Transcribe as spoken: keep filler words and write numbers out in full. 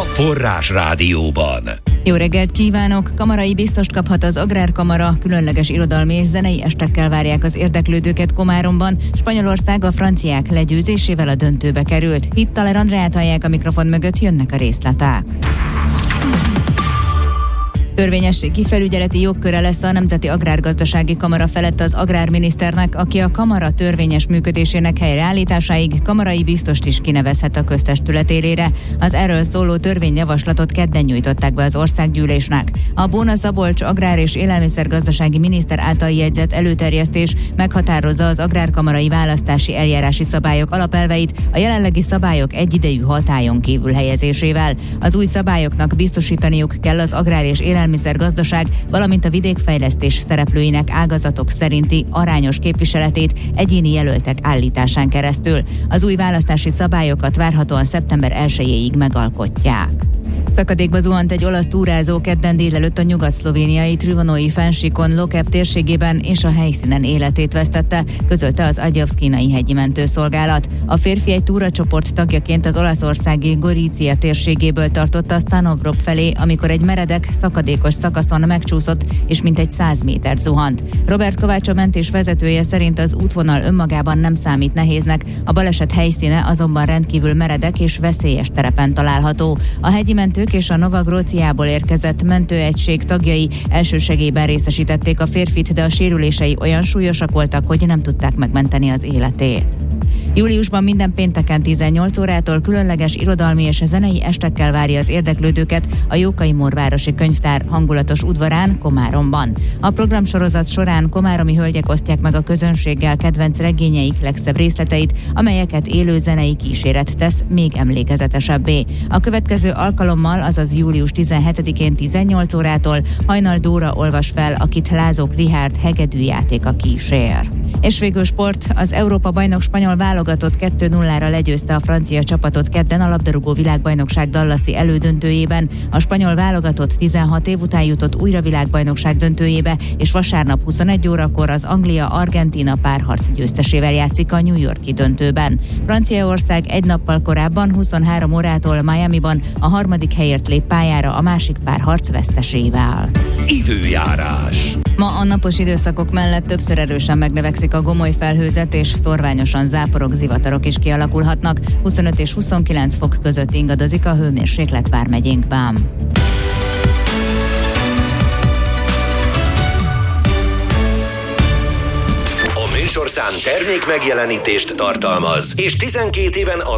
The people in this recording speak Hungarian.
Forrás Rádióban. Jó reggelt kívánok! Kamarai biztost kaphat az Agrárkamara, különleges irodalmi és zenei estekkel várják az érdeklődőket Komáromban. Spanyolország a franciák legyőzésével a döntőbe került. Hittaler Andreát hallják a mikrofon mögött, jönnek a részletek. Törvényességi felügyeleti jogköre lesz a Nemzeti Agrárgazdasági Kamara felett az agrárminiszternek, aki a kamara törvényes működésének helyreállításáig kamarai biztost is kinevezhet a köztestület élére. Az erről szóló törvényjavaslatot kedden nyújtották be az országgyűlésnek. A Bóna Szabolcs agrár- és élelmiszergazdasági miniszter által jegyzett előterjesztés meghatározza az agrárkamarai választási eljárási szabályok alapelveit a jelenlegi szabályok egyidejű hatályon kívül helyezésével. Az új szabályoknak biztosítaniuk kell az agrár- és élelmiszergazdaság, valamint a vidékfejlesztés szereplőinek ágazatok szerinti arányos képviseletét egyéni jelöltek állításán keresztül. Az új választási szabályokat várhatóan szeptember elsejéig megalkotják. Szakadékba zuhant egy olasz túrázó kedden délelőtt a nyugat-szlovéniai Trivonói fennsíkon Lokep térségében, és a helyszínen életét vesztette, közölte az Agyavszkinai hegyi mentőszolgálat. A férfi egy túracsoport tagjaként az olaszországi Gorizia térségéből tartotta a Stanovrov felé, amikor egy meredek, szakadékos szakaszon megcsúszott, és mintegy száz métert zuhant. Robert Kovács, a mentés vezetője szerint az útvonal önmagában nem számít nehéznek, a baleset helyszíne azonban rendkívül meredek és veszélyes terepen található. A hegyi mentők és a Nova Grociából érkezett mentőegység tagjai elsősegélyben részesítették a férfit, de a sérülései olyan súlyosak voltak, hogy nem tudták megmenteni az életét. Júliusban minden pénteken tizennyolc órától különleges irodalmi és zenei estekkel várja az érdeklődőket a Jókai Morvárosi Könyvtár hangulatos udvarán, Komáromban. A programsorozat során komáromi hölgyek osztják meg a közönséggel kedvenc regényeik legszebb részleteit, amelyeket élő zenei kíséret tesz még emlékezetesebbé. A következő alkalommal, azaz július tizenhetedikén tizennyolc órától Hajnal Dóra olvas fel, akit Lázok Richárd hegedűjátéka kísér. És végül sport, az Európa-bajnok spanyol válogatott kettő nullára legyőzte a francia csapatot kedden a labdarúgó világbajnokság dallasi elődöntőjében. A spanyol válogatott tizenhat év után jutott újra világbajnokság döntőjébe, és vasárnap huszonegy órakor az Anglia-Argentína párharc győztesével játszik a New York-i döntőben. Franciaország egy nappal korábban huszonhárom órától Miamiban a harmadik helyért lép pályára a másik párharc vesztesével. Időjárás. Ma a napos időszakok mellett többször erősen megnövekszik a gomoly felhőzet, és szorványosan záporok, zivatarok is kialakulhatnak. huszonöt és huszonkilenc fok között ingadozik a hőmérséklet vármegyénkben. A műsorszám termék megjelenítést tartalmaz, és tizenkét éven